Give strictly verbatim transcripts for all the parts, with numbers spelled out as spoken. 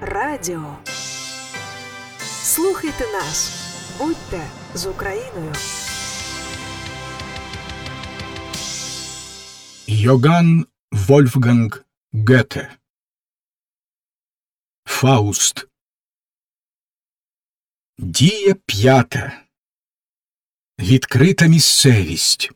Радіо. Слухайте нас. Будьте з Україною. Йоган Вольфганг Гете. Фауст. Дія п'ята. Відкрита місцевість.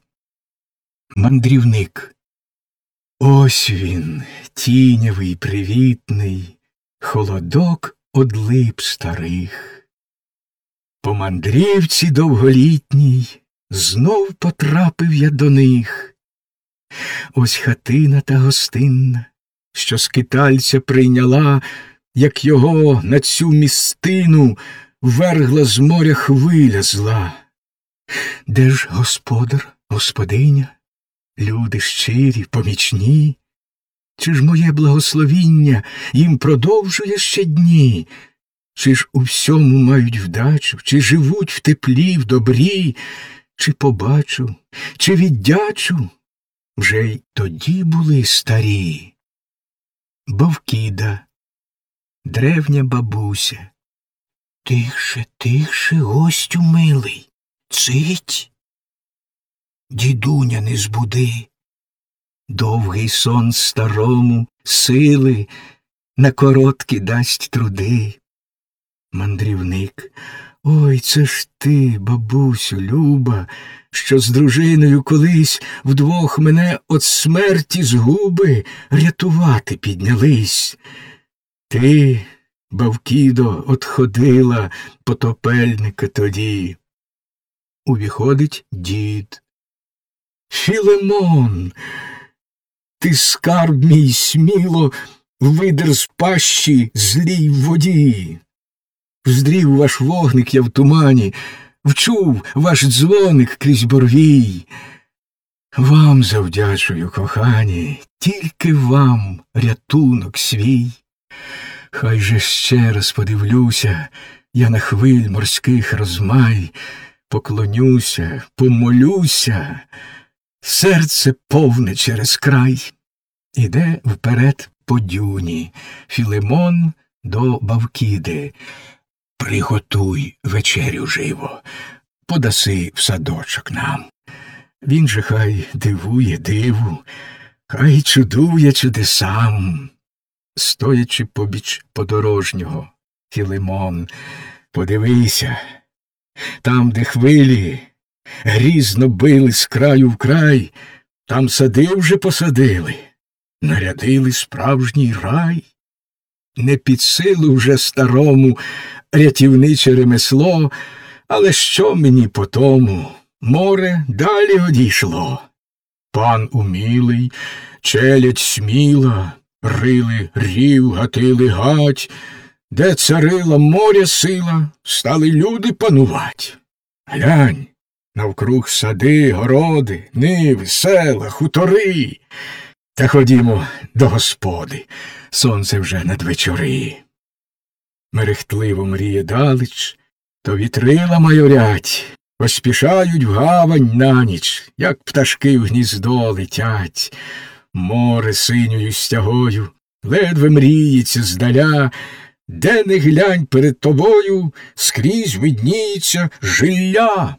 Мандрівник. Ось він, тінявий, привітний, холодок од лип старих. По мандрівці довголітній знов потрапив я до них. Ось хатина та гостинна, що скитальця прийняла, як його на цю містину вергла з моря хвиля зла. Де ж господар, господиня, люди щирі, помічні? Чи ж моє благословіння їм продовжує ще дні? Чи ж у всьому мають вдачу, чи живуть в теплі, в добрі? Чи побачу, чи віддячу? Вже й тоді були старі. Бавкіда, древня бабуся. Тихше, тихше, гостю милий, цить. Дідуня не збуди. Довгий сон старому сили на короткі дасть труди. Мандрівник. Ой, це ж ти, бабусю, люба, що з дружиною колись вдвох мене от смерті згуби рятувати піднялись. Ти, Бавкідо, отходила потопельника тоді. Увіходить дід. Філемон, ти скарб мій сміло видер з пащі злій в воді. Вздрів ваш вогник я в тумані, вчув ваш дзвоник крізь борвій. Вам завдячую, кохані, тільки вам рятунок свій. Хай же ще раз подивлюся я на хвиль морських розмай, поклонюся, помолюся, серце повне через край. Іде вперед по дюні Філемон до Бавкіди. Приготуй вечерю живо, подаси в садочок нам. Він же хай дивує диву, хай чудує чудесам. Стоячи побіч подорожнього, Філемон, подивися, там, де хвилі грізно били з краю в край, там сади вже посадили, нарядили справжній рай. Не під силу вже старому рятівниче ремесло, але що мені по тому? Море далі одійшло. Пан умілий, челядь сміла, рили рів, гатили гать, де царила моря сила, стали люди панувать. Глянь, навкруг сади, городи, ниви, села, хутори. Та ходімо до господи, сонце вже надвечори. Мерехтливо мріє далеч, то вітрила майорять, поспішають в гавань на ніч, як пташки в гніздо летять. Море синьою стягою ледве мріється здаля, де не глянь перед тобою, скрізь видніється жилля.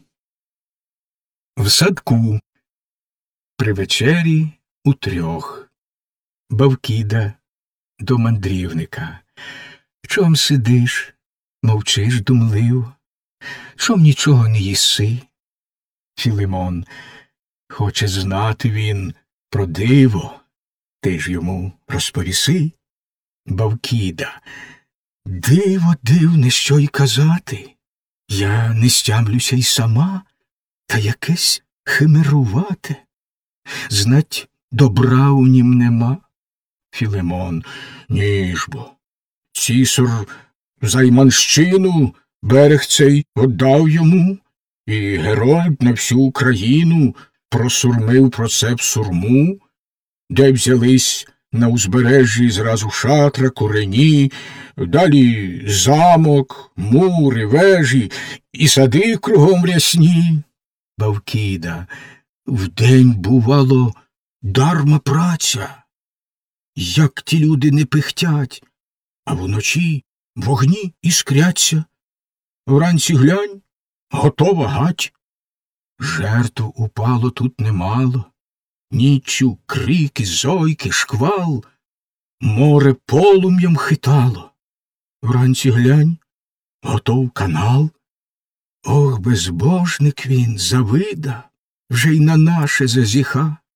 В садку при вечері утрьох. Бавкіда до мандрівника. Чом сидиш, мовчиш думливо? Чом нічого не їси? Філемон. Хоче знати він про диво, ти ж йому розповіси. Бавкіда. Диво дивне, що й казати. Я не стямлюся й сама, та якесь химерувате. Знать, добра у нім нема. Філемон. Ні ж бо. Цісар Займанщину берег цей отдав йому, і Герольд на всю Україну просурмив про це сурму, де взялись на узбережжі зразу шатра, курені, далі замок, мури, вежі і сади кругом рясні. Бавкіда. Вдень, бувало, дарма праця. Як ті люди не пихтять, а вночі вогні іскряться. Вранці глянь, готова гать. Жертв упало тут немало. Ніччю крики, зойки, шквал. Море полум'ям хитало. Вранці глянь, готов канал. Ох, безбожник він, завида, вже й на наше зазіха.